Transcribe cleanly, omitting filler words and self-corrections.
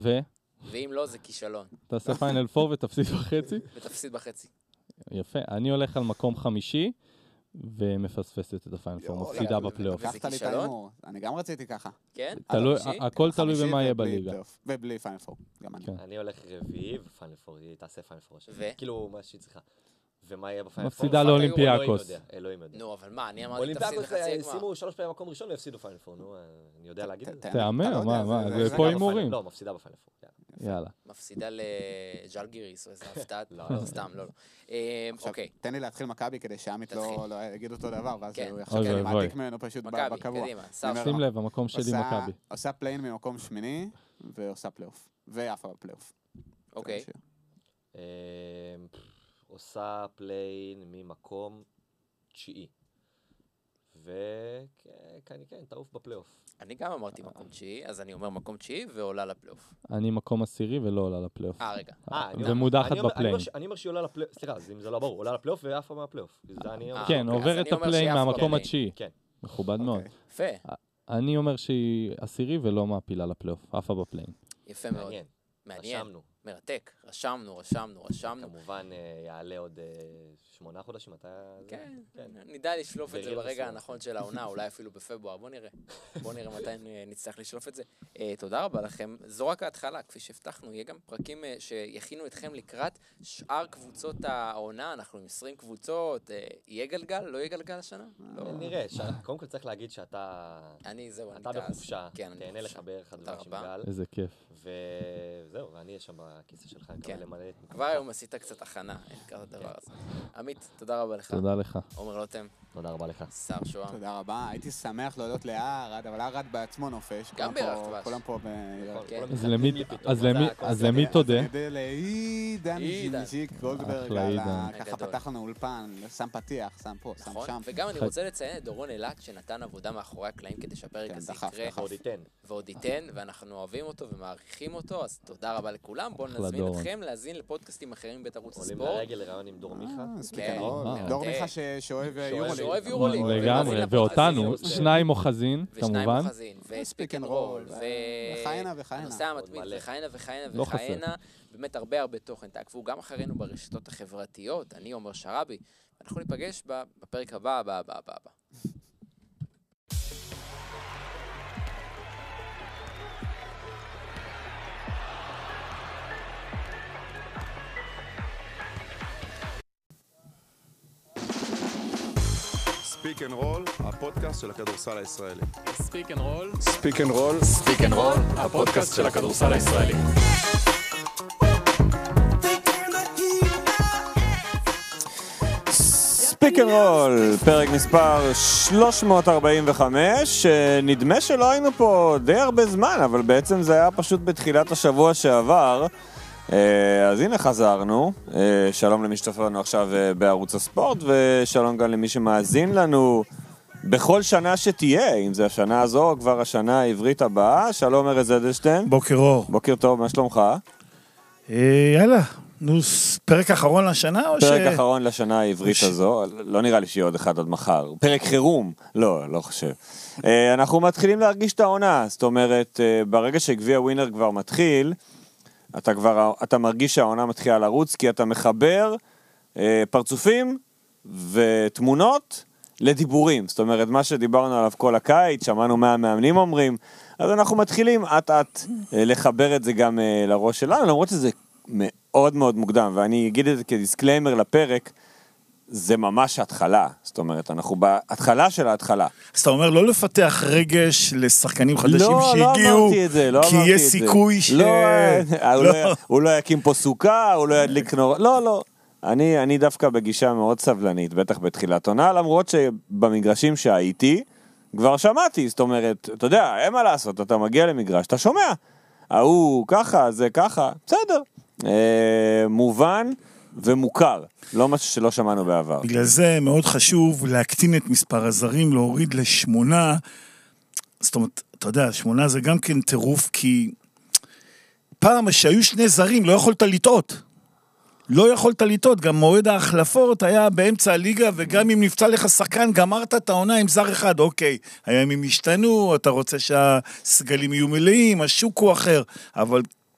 ואם לא, זה כישלון. תעשה פיינל 4 ותפסיד בחצי? ותפסיד בחצי. יפה. אני הולך על מקום 5, ומפספסת את הפיינל 4, מפסידה בפלייאוף. לקחת לי את האימור. אני גם רציתי ככה. כן? הכל תלוי במה יהיה בליגה. ובלי פיינל 4, גם אני. אני הולך רביעי, ופיינל 4, היא תעשה פיינל 4. כאילו, מה שהיא צריכה. ומה יהיה בפיינל 4? מפסידה לאולימפיאקוס. אלוהים יודע. נו, אבל מה, אני אמרתי תפסיד בחצי הגמר. אולימפיאקוס שימו 3 פעמים מקום ראשון ויפסידו פיינל 4, נו, אני יודע להגיד את זה. תאמר, מה, זה פה הימורים. לא, מפסידה בפיינל 4. יאללה. מפסידה לג'לגיריס או איזה הפתעת, לא, סתם, לא. אוקיי. תן לי להתחיל מכבי כדי שעמית לא יגיד אותו דבר, ואז הוא כן. יחשב לי מעתיק ממנו פשוט בקבוע. מכבי, קדימה. שים לב, המקום שלי מכבי. עושה פליין ממקום 8, ועושה פלייאוף. ואף בפלייאוף. אוקיי. עושה פליין ממקום 9. וכן, תעוף בפלייאוף. אני גם אמרתי מקום 9, אז אני אומר מקום 9 ועולה לפלייאוף. אני מקום 10 ולא עולה לפלייאוף. רגע. ומודחת בפליין. אני אומר שהיא עולה לפלייאוף, סליחה, אם זה לא ברור, עולה לפלייאוף ואף מהפלייאוף. כן, עוברת את הפליין מהמקום 9. כן. מכובד מאוד. יפה. אני אומר שהיא 10 ולא מעפילה לפלייאוף, אף בפליין. יפה מאוד. מעניין. מרתק. רשמנו. כמובן יעלה עוד 8 חודשים. כן. נדע לשלוף את זה ברגע הנכון של העונה, אולי אפילו בפברואר. בוא נראה מתי נצטרך לשלוף את זה. תודה רבה לכם. זו רק ההתחלה, כפי שהבטחנו. יהיה גם פרקים שיכינו אתכם לקראת שאר קבוצות העונה. אנחנו עם 20 קבוצות. יהיה גלגל? לא יהיה גלגל השנה? נראה. קודם כל צריך להגיד שאתה בחופשה. תהנה לחבר חדבר שמגל. איזה כיף. וזהו, ואני אהיה שם בכיסא שלך. כבר היום עשית קצת הכנה, אין כזה דבר הזה. עמית, תודה רבה לך. תודה לך. עומר לוטם. תודה רבה לך. שר שוהם. תודה רבה. הייתי שמח להודות לארד, אבל ארד בעצמו נופש. גם בירך דבש. כולם פה אז למי תודה? אני יודע לעידן ז'יק גולדברג, ככה פתח לנו אולפן, שם פתיח, שם פה, שם שם. וגם אני רוצה לציין את דורון אלת שנתן עבודה מאחורי הקלעים כדי שהפרק הזה יקרה. ועוד ייתן, ואנחנו אוהבים אותו ומעריכים אותו, אז תודה רבה לכולם. בואו נזמין אתכם להזין לפודקאסטים אחרים בבית ערוץ הספורט. עולים לרגל לרעיון עם דור מיכה. דור מיכה שאוהב יורוליג. לגמרי, ואותנו, שניים אוחזין, כמובן. וספיק אנד רול, וחיינה. הנושא המתמיד, וחיינה. באמת הרבה תוכן. תעקבו גם אחרינו ברשתות החברתיות. אני עומר שרבי. אנחנו ניפגש בפרק הבא. ספיק אנד רול, הפודקאסט של הכדורסל הישראלי. ספיק אנד רול, הפודקאסט של הכדורסל הישראלי. ספיק אנד רול, פרק מספר 345, נדמה שלא היינו פה די הרבה זמן, אבל בעצם זה היה פשוט בתחילת השבוע שעבר. אז הנה חזרנו, שלום למי שצופה לנו עכשיו בערוץ הספורט, ושלום גם למי שמאזין לנו בכל שנה שתהיה, אם זה השנה הזו או כבר השנה העברית הבאה. שלום ארז אדלשטיין. בוקר אור. בוקר טוב, מה שלומך? יאללה, נו, פרק אחרון לשנה או פרק אחרון לשנה העברית הזו, לא נראה לי שיהיה עוד אחד עד מחר. פרק חירום, לא חושב. אנחנו מתחילים להרגיש את העונה, זאת אומרת, ברגע שגביע ווינר כבר מתחיל, אתה מרגיש שהעונה מתחילה לרוץ, כי אתה מחבר פרצופים ותמונות לדיבורים. זאת אומרת, מה שדיברנו עליו כל הקיץ, שמענו מה המאמנים אומרים, אז אנחנו מתחילים עט לחבר את זה גם לראש שלנו, למרות שזה מאוד מאוד מוקדם, ואני אגיד את זה כדיסקליימר לפרק, זה ממש התחלה, זאת אומרת, אנחנו בהתחלה של ההתחלה. אז אתה אומר, לא לפתח רגש לשחקנים חדשים שהגיעו, לא אמרתי את זה, כי יש סיכוי ש... הוא לא יקים פה סוכה, הוא לא ידליק נור... לא. אני דווקא בגישה מאוד סבלנית, בטח בתחילת עונה, למרות שבמגרשים שהייתי, כבר שמעתי, זאת אומרת, אתה יודע, אין מה לעשות, אתה מגיע למגרש, אתה שומע, הוא ככה, זה ככה, בסדר, מובן ומוכר, לא משהו שלא שמענו בעבר. בגלל זה מאוד חשוב להקטין את מספר הזרים, להוריד ל8, זאת אומרת, אתה יודע, 8 זה גם כן טירוף, כי פעם שהיו 2 זרים לא יכולת לטעות. גם מועד ההחלפות היה באמצע הליגה, וגם אם נפצע לך שחקן, גמרת את העונה עם זר אחד, אוקיי, הימים השתנו, אתה רוצה שהסגלים יהיו מלאים, השוק הוא אחר, אבל